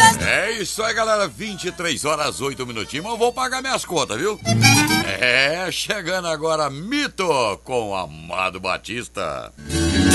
É isso aí, galera. 23 horas, 8 minutinhos. Mas eu vou pagar minhas contas, viu? É, chegando agora Mito com Amado Batista.